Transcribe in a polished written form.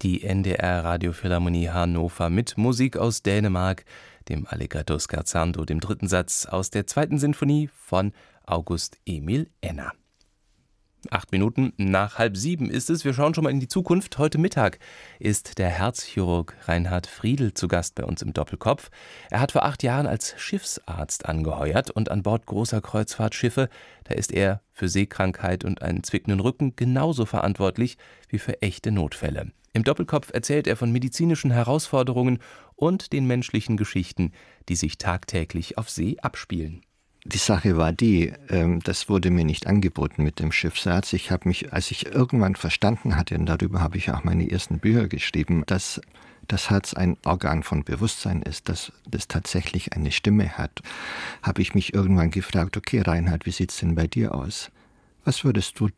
Die NDR Radiophilharmonie Hannover mit Musik aus Dänemark, dem Allegretto scherzando, dem dritten Satz aus der zweiten Sinfonie von August Emil Enna. 8 Minuten nach 6:30 ist es. Wir schauen schon mal in die Zukunft. Heute Mittag ist der Herzchirurg Reinhard Friedl zu Gast bei uns im Doppelkopf. Er hat vor 8 Jahren als Schiffsarzt angeheuert und an Bord großer Kreuzfahrtschiffe, da ist er für Seekrankheit und einen zwickenden Rücken genauso verantwortlich wie für echte Notfälle. Im Doppelkopf erzählt er von medizinischen Herausforderungen und den menschlichen Geschichten, die sich tagtäglich auf See abspielen. Die Sache war die, das wurde mir nicht angeboten mit dem Schiffsarzt. Ich habe mich, als ich irgendwann verstanden hatte, und darüber habe ich auch meine ersten Bücher geschrieben, dass das Herz ein Organ von Bewusstsein ist, dass das tatsächlich eine Stimme hat, habe ich mich irgendwann gefragt, okay Reinhard, wie sieht's denn bei dir aus? Was würdest du